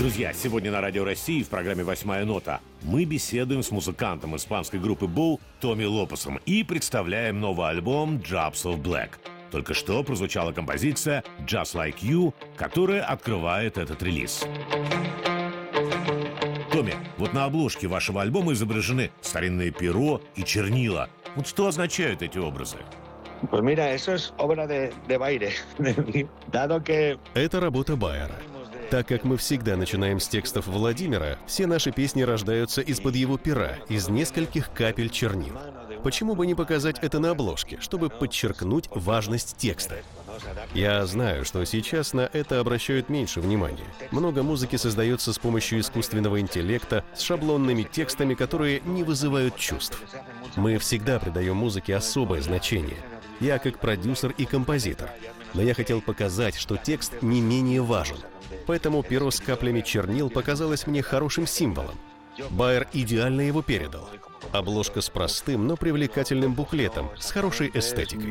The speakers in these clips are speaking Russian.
Друзья, сегодня на Радио России в программе «Восьмая нота» мы беседуем с музыкантом испанской группы Bow Томми Лопесом и представляем новый альбом «Drops of Black». Только что прозвучала композиция «Just Like You», которая открывает этот релиз. Томми, вот на обложке вашего альбома изображены старинное перо и чернила. Вот что означают эти образы? Это работа Байера. Так как мы всегда начинаем с текстов Владимира, все наши песни рождаются из-под его пера, из нескольких капель чернил. Почему бы не показать это на обложке, чтобы подчеркнуть важность текста? Я знаю, что сейчас на это обращают меньше внимания. Много музыки создается с помощью искусственного интеллекта, с шаблонными текстами, которые не вызывают чувств. Мы всегда придаем музыке особое значение. Я как продюсер и композитор. Но я хотел показать, что текст не менее важен. Поэтому перо с каплями чернил показалось мне хорошим символом. Байер идеально его передал. Обложка с простым, но привлекательным буклетом, с хорошей эстетикой.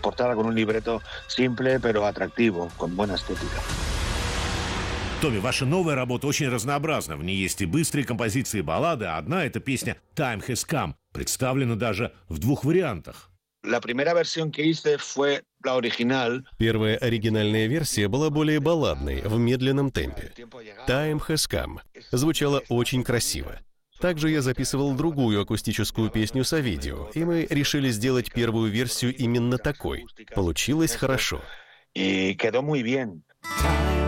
Томми, ваша новая работа очень разнообразна. В ней есть и быстрые композиции, и баллады. Одна — это песня «Time Has Come». Представлена даже в двух вариантах. Первая оригинальная версия была более балладной, в медленном темпе. «Time Has Come» звучала очень красиво. Также я записывал другую акустическую песню с видео, и мы решили сделать первую версию именно такой. Получилось хорошо.